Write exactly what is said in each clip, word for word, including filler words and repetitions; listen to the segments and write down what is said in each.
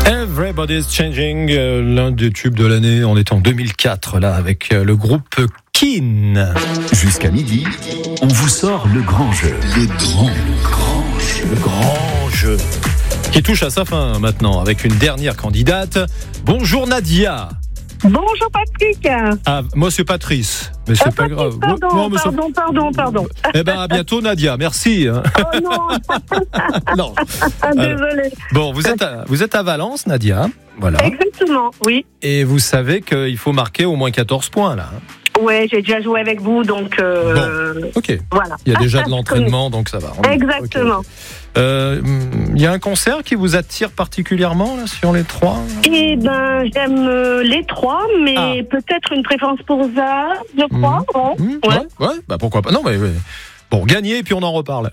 Everybody's Changing, euh, l'un des tubes de l'année. On est en deux mille quatre, là, avec euh, le groupe Keane. Jusqu'à midi, on vous sort le grand jeu. Le grand, le grand jeu. Le grand jeu. Qui touche à sa fin maintenant, avec une dernière candidate. Bonjour Nadia. Bonjour Patrick. Ah, moi c'est Patrice, mais c'est euh, pas Patrick, grave. Pardon, non, mais pardon, ça... pardon, pardon. Eh ben à bientôt Nadia, merci. Oh non. non. Ah, désolé. Bon, vous êtes à, vous êtes à Valence, Nadia. Voilà. Exactement, oui. Et vous savez qu'il faut marquer au moins quatorze points là. Ouais, j'ai déjà joué avec vous, donc euh, bon, ok. Voilà. Il y a déjà de l'entraînement, donc ça va. Exactement. Okay. Euh, il y a un concert qui vous attire particulièrement là, sur les trois? Eh ben, j'aime euh, les trois, mais ah. peut-être une préférence pour Zaha, je crois. Mmh. Bon, mmh. ouais. ouais, ouais, bah pourquoi pas. Non, mais ouais. Bon, gagner et puis on en reparle.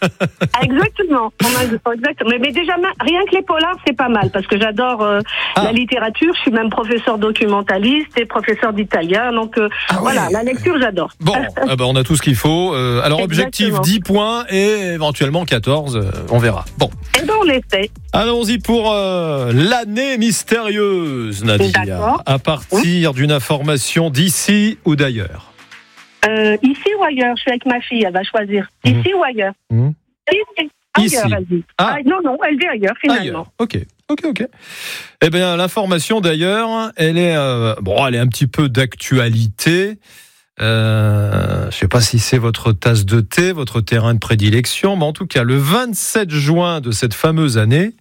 Exactement. Exactement. Mais, mais déjà, rien que les polars, c'est pas mal parce que j'adore euh, ah. la littérature. Je suis même professeur documentaliste et professeur d'italien. Donc euh, ah ouais. voilà, la lecture, j'adore. Bon, eh ben, on a tout ce qu'il faut. Euh, alors, exactement. Objectif dix points et éventuellement quatorze. Euh, on verra. Bon. Eh ben, on essaie. Allons-y pour euh, l'année mystérieuse, Nadia. D'accord. À partir oui. d'une information d'ici ou d'ailleurs. Euh, ici ou ailleurs, je suis avec ma fille, elle va choisir. Ici mmh. ou ailleurs mmh. Ici, ailleurs, ici. elle dit. Ah. Ah, non, non, elle dit ailleurs, finalement. Ailleurs. Ok, ok, ok. Eh bien, l'information d'ailleurs, elle est, euh, bon, elle est un petit peu d'actualité. Euh, je ne sais pas si c'est votre tasse de thé, votre terrain de prédilection, mais en tout cas, le vingt-sept juin de cette fameuse année,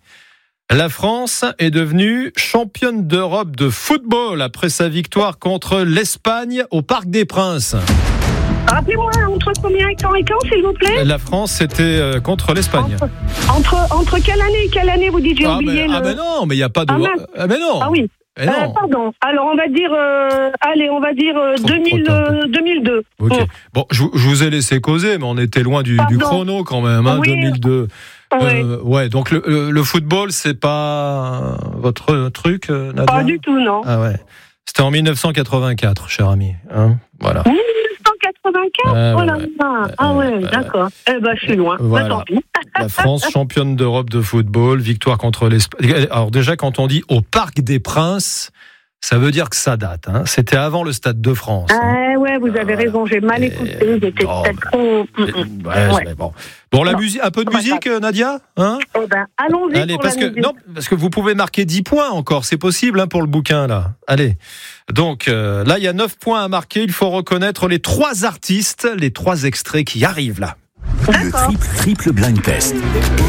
la France est devenue championne d'Europe de football après sa victoire contre l'Espagne au Parc des Princes. Rappelez-moi, entre combien et quand et quand, s'il vous plaît ? La France, c'était contre l'Espagne. Entre, entre, entre quelle année et quelle année, vous dites, j'ai ah oublié ben, le... Ah ben non, mais il n'y a pas de... Ah, ah ben non. Ah oui. Eh non. Euh, pardon. Alors, on va dire... Euh, allez, on va dire euh, trop, deux mille, trop euh, deux mille deux. Ok. Mmh. Bon, je, je vous ai laissé causer, mais on était loin du, du chrono quand même, hein, oui. deux mille deux. Ouais. Euh, ouais, donc le, le, le football, c'est pas votre truc, Nadia ? Pas du tout, non. Ah ouais. C'était en dix-neuf cent quatre-vingt-quatre, cher ami. Hein, voilà. dix-neuf cent quatre-vingt-quatre Ah, oh là ouais. là. Ah ouais, euh, d'accord. Eh ben, je suis loin. Voilà. Bah, tant pis. La France, championne d'Europe de football, victoire contre l'Espagne. Alors déjà, quand on dit au Parc des Princes, ça veut dire que ça date. Hein. C'était avant le Stade de France. Ah hein. ouais, vous avez euh, raison, j'ai mal écouté. J'étais non, peut-être trop... Ouais, ouais. Bon, bon la musique, un peu de musique, Nadia, hein. Eh ben, allons-y. Allez, pour parce la que musique. non, parce que vous pouvez marquer dix points encore, c'est possible hein, pour le bouquin là. Allez. Donc euh, là, il y a neuf points à marquer. Il faut reconnaître les trois artistes, les trois extraits qui arrivent là. Le triple, triple blind test.